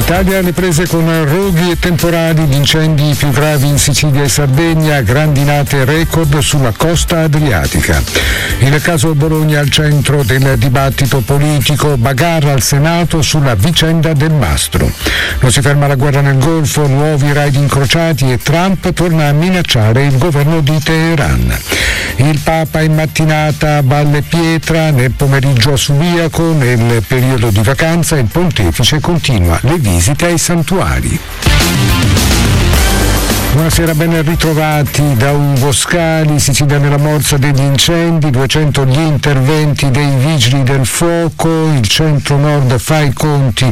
Italia alle prese con roghi e temporali, gli incendi più gravi in Sicilia e Sardegna, grandinate record sulla costa adriatica. Il caso Bologna al centro del dibattito politico, bagarre al Senato sulla vicenda del mastro. Non si ferma la guerra nel Golfo, nuovi raid incrociati e Trump torna a minacciare il governo di Teheran. Il Papa in mattinata a Valle Pietra, nel pomeriggio a Subiaco, nel periodo di vacanza il pontefice continua le visite ai santuari. Buonasera, ben ritrovati da Ugo Scali. Sicilia nella morsa degli incendi, 200 gli interventi dei vigili del fuoco, il centro-nord fa i conti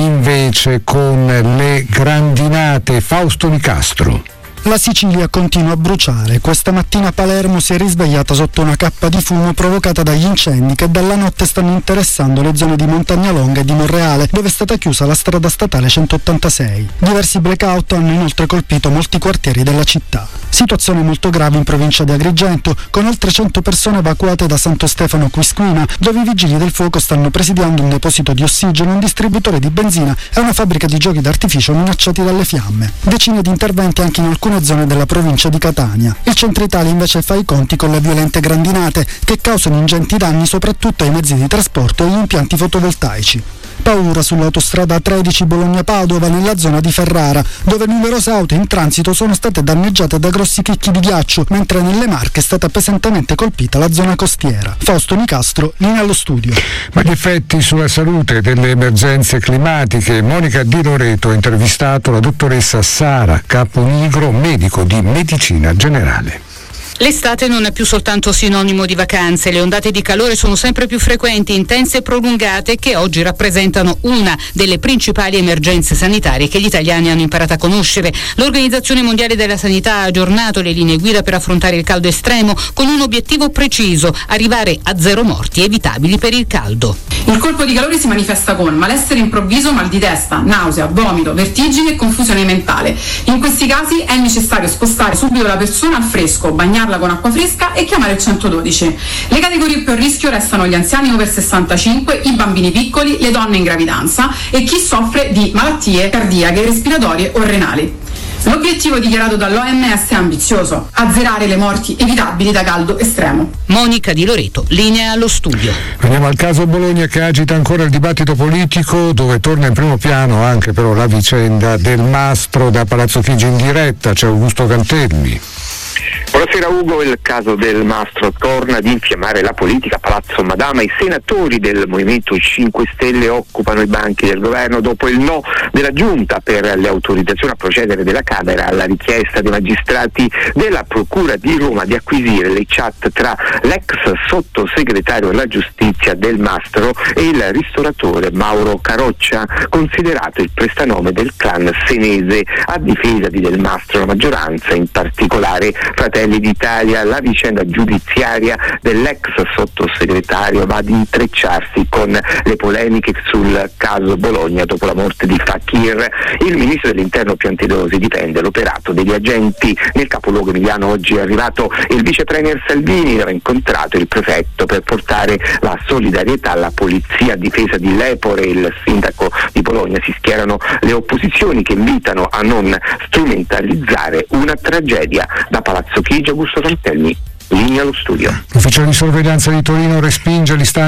invece con le grandinate. Fausto Nicastro. La Sicilia continua a bruciare. Questa mattina Palermo si è risvegliata sotto una cappa di fumo provocata dagli incendi che dalla notte stanno interessando le zone di Montagnalonga e di Monreale, dove è stata chiusa la strada statale 186. Diversi blackout hanno inoltre colpito molti quartieri della città. Situazione molto grave in provincia di Agrigento, con oltre 100 persone evacuate da Santo Stefano Quisquina, dove i vigili del fuoco stanno presidiando un deposito di ossigeno, un distributore di benzina e una fabbrica di giochi d'artificio minacciati dalle fiamme. Decine di interventi anche in alcune zone della provincia di Catania. Il centro Italia invece fa i conti con le violente grandinate che causano ingenti danni soprattutto ai mezzi di trasporto e agli impianti fotovoltaici. Paura sull'autostrada 13 Bologna-Padova nella zona di Ferrara, dove numerose auto in transito sono state danneggiate da grossi chicchi di ghiaccio, mentre nelle Marche è stata pesantemente colpita la zona costiera. Fausto Nicastro, linea allo studio. Ma gli effetti sulla salute delle emergenze climatiche. Monica Di Loreto ha intervistato la dottoressa Sara Caponigro, medico di medicina generale. L'estate non è più soltanto sinonimo di vacanze, le ondate di calore sono sempre più frequenti, intense e prolungate, che oggi rappresentano una delle principali emergenze sanitarie che gli italiani hanno imparato a conoscere. L'Organizzazione Mondiale della Sanità ha aggiornato le linee guida per affrontare il caldo estremo con un obiettivo preciso: arrivare a 0 morti evitabili per il caldo. Il colpo di calore si manifesta con malessere improvviso, mal di testa, nausea, vomito, vertigini e confusione mentale. In questi casi è necessario spostare subito la persona al fresco, bagnarla con acqua fresca e chiamare il 112. Le categorie più a rischio restano gli anziani over 65, i bambini piccoli, le donne in gravidanza e chi soffre di malattie cardiache, respiratorie o renali. L'obiettivo dichiarato dall'OMS è ambizioso: azzerare le morti evitabili da caldo estremo. Monica Di Loreto, linea allo studio. Andiamo al caso Bologna, che agita ancora il dibattito politico, dove torna in primo piano anche però la vicenda del mastro. Da Palazzo Chigi in diretta c'è Augusto Cantelmi. Buonasera Ugo, il caso del mastro torna ad infiammare la politica. A Palazzo Madama i senatori del Movimento 5 Stelle occupano i banchi del governo dopo il no della Giunta per le autorizzazioni a procedere della Camera alla richiesta dei magistrati della Procura di Roma di acquisire le chat tra l'ex sottosegretario alla giustizia del mastro e il ristoratore Mauro Caroccia, considerato il prestanome del clan senese a difesa di Del Mastro. La maggioranza, in particolare Fratelli d'Italia, la vicenda giudiziaria dell'ex sottosegretario va ad intrecciarsi con le polemiche sul caso Bologna dopo la morte di Fakir. Il ministro dell'Interno Piantedosi difende l'operato degli agenti. Nel capoluogo emiliano oggi è arrivato il vice premier Salvini, aveva incontrato il prefetto per portare la solidarietà alla polizia a difesa di Lepore. Il sindaco di Bologna. Si schierano le opposizioni che invitano a non strumentalizzare una tragedia. Da Palazzo Chigi, Augusto Cantelmi, linea allo studio. L'ufficio di sorveglianza di Torino respinge l'istanza